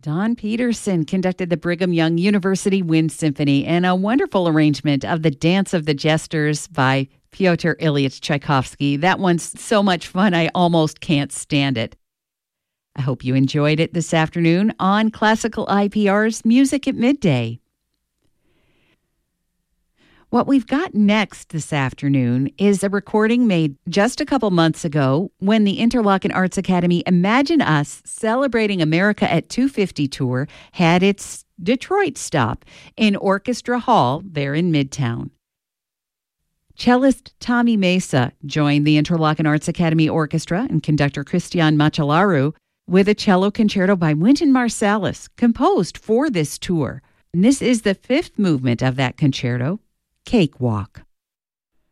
Don Peterson conducted the Brigham Young University Wind Symphony and a wonderful arrangement of the Dance of the Jesters by Pyotr Ilyich Tchaikovsky. That one's so much fun, I almost can't stand it. I hope you enjoyed it this afternoon on Classical IPR's Music at Midday. What we've got next this afternoon is a recording made just a couple months ago when the Interlochen Arts Academy Imagine Us Celebrating America at 250 tour had its Detroit stop in Orchestra Hall there in Midtown. Cellist Tommy Mesa joined the Interlochen Arts Academy Orchestra and conductor Christian Machalaru with a cello concerto by Wynton Marsalis composed for this tour. And this is the fifth movement of that concerto, Cakewalk.